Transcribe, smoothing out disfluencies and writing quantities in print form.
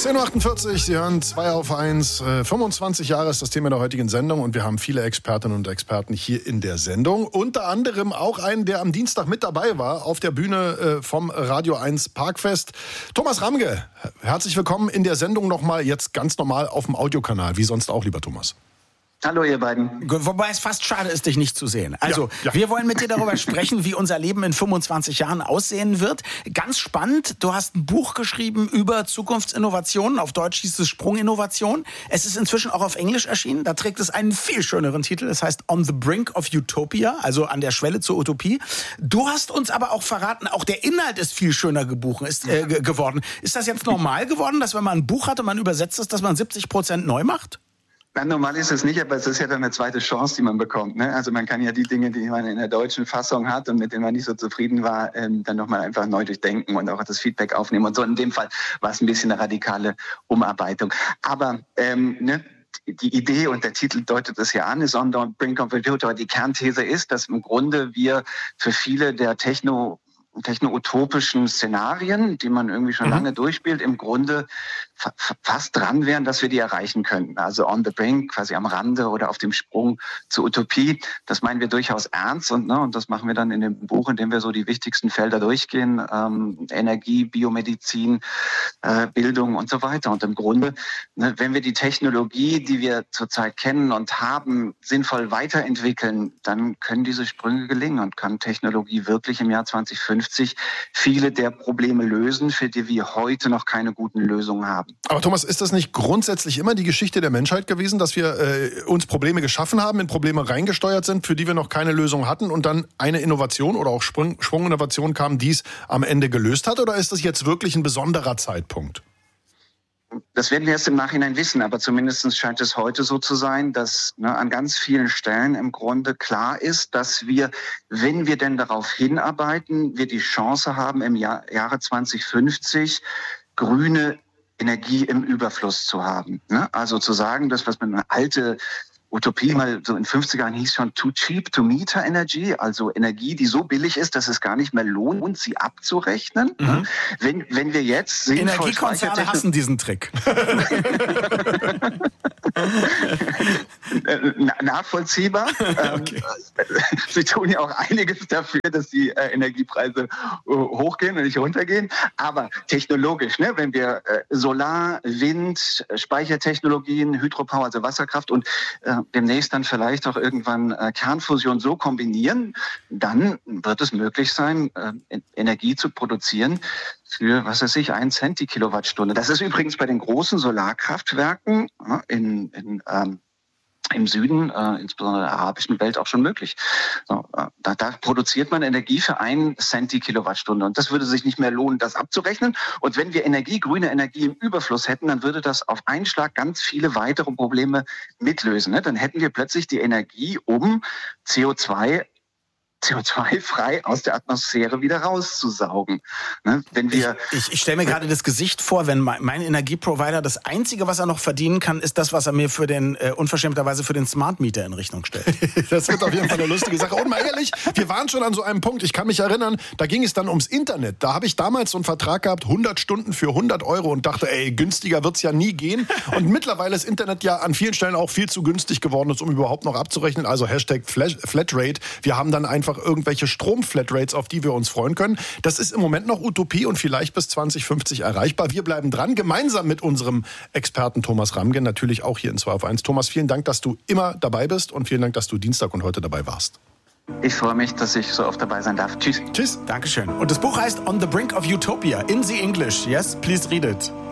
10.48 Uhr, Sie hören 2 auf 1. 25 Jahre ist das Thema der heutigen Sendung und wir haben viele Expertinnen und Experten hier in der Sendung. Unter anderem auch einen, der am Dienstag mit dabei war auf der Bühne vom Radio 1 Parkfest. Thomas Ramge, herzlich willkommen in der Sendung nochmal, jetzt ganz normal auf dem Audiokanal, wie sonst auch, lieber Thomas. Hallo ihr beiden. Wobei es fast schade ist, dich nicht zu sehen. Also, Ja. Wir wollen mit dir darüber sprechen, wie unser Leben in 25 Jahren aussehen wird. Ganz spannend, du hast ein Buch geschrieben über Zukunftsinnovationen. Auf Deutsch hieß es Sprunginnovation. Es ist inzwischen auch auf Englisch erschienen. Da trägt es einen viel schöneren Titel. Es heißt On the Brink of Utopia, also an der Schwelle zur Utopie. Du hast uns aber auch verraten, auch der Inhalt ist viel schöner geworden. Ist das jetzt normal geworden, dass wenn man ein Buch hat und man übersetzt es, dass man 70% neu macht? Na, normal ist es nicht, aber es ist ja dann eine zweite Chance, die man bekommt. Ne? Also man kann ja die Dinge, die man in der deutschen Fassung hat und mit denen man nicht so zufrieden war, dann nochmal einfach neu durchdenken und auch das Feedback aufnehmen. Und so in dem Fall war es ein bisschen eine radikale Umarbeitung. Aber die Idee und der Titel deutet es ja an, ist On the Brink of Utopia. Die Kernthese ist, dass im Grunde wir für viele der techno-utopischen Szenarien, die man irgendwie schon lange durchspielt, im Grunde fast dran wären, dass wir die erreichen könnten. Also on the brink, quasi am Rande oder auf dem Sprung zur Utopie. Das meinen wir durchaus ernst und das machen wir dann in dem Buch, in dem wir so die wichtigsten Felder durchgehen. Energie, Biomedizin, Bildung und so weiter. Und im Grunde, wenn wir die Technologie, die wir zurzeit kennen und haben, sinnvoll weiterentwickeln, dann können diese Sprünge gelingen und kann Technologie wirklich im Jahr 2050 viele der Probleme lösen, für die wir heute noch keine guten Lösungen haben. Aber Thomas, ist das nicht grundsätzlich immer die Geschichte der Menschheit gewesen, dass wir uns Probleme geschaffen haben, in Probleme reingesteuert sind, für die wir noch keine Lösung hatten und dann eine Innovation oder auch Sprunginnovation kam, die es am Ende gelöst hat? Oder ist das jetzt wirklich ein besonderer Zeitpunkt? Das werden wir erst im Nachhinein wissen, aber zumindest scheint es heute so zu sein, dass an ganz vielen Stellen im Grunde klar ist, dass wir, wenn wir denn darauf hinarbeiten, wir die Chance haben, im Jahre 2050 grüne Energie im Überfluss zu haben. Also zu sagen, das, was man eine alte Utopie mal so in 50er Jahren hieß schon too cheap to meter energy, also Energie, die so billig ist, dass es gar nicht mehr lohnt, sie abzurechnen. Mhm. Wenn wir jetzt Energiekonzerne hassen diesen Trick. Nachvollziehbar. Okay. Sie tun ja auch einiges dafür, dass die Energiepreise hochgehen und nicht runtergehen. Aber technologisch, wenn wir Solar, Wind, Speichertechnologien, Hydropower, also Wasserkraft und demnächst dann vielleicht auch irgendwann Kernfusion so kombinieren, dann wird es möglich sein, Energie zu produzieren für, 1 Cent die Kilowattstunde. Das ist übrigens bei den großen Solarkraftwerken im Süden, insbesondere der arabischen Welt, auch schon möglich. So, da produziert man Energie für 1 Cent die Kilowattstunde. Und das würde sich nicht mehr lohnen, das abzurechnen. Und wenn wir grüne Energie im Überfluss hätten, dann würde das auf einen Schlag ganz viele weitere Probleme mitlösen. Dann hätten wir plötzlich die Energie, um CO2-frei aus der Atmosphäre wieder rauszusaugen. Wenn wir ich stelle mir gerade das Gesicht vor, wenn mein Energieprovider das Einzige, was er noch verdienen kann, ist das, was er mir unverschämterweise für den Smart Meter in Rechnung stellt. Das wird auf jeden Fall eine lustige Sache. Und mal ehrlich, wir waren schon an so einem Punkt, ich kann mich erinnern, da ging es dann ums Internet. Da habe ich damals so einen Vertrag gehabt, 100 Stunden für 100 Euro und dachte, günstiger wird's ja nie gehen. Und mittlerweile ist Internet ja an vielen Stellen auch viel zu günstig geworden, um überhaupt noch abzurechnen. Also Hashtag Flatrate. Wir haben dann einfach irgendwelche Stromflatrates, auf die wir uns freuen können. Das ist im Moment noch Utopie und vielleicht bis 2050 erreichbar. Wir bleiben dran, gemeinsam mit unserem Experten Thomas Ramge, natürlich auch hier in 2 auf 1. Thomas, vielen Dank, dass du immer dabei bist und vielen Dank, dass du Dienstag und heute dabei warst. Ich freue mich, dass ich so oft dabei sein darf. Tschüss. Tschüss. Dankeschön. Und das Buch heißt On the Brink of Utopia in the English. Yes, please read it.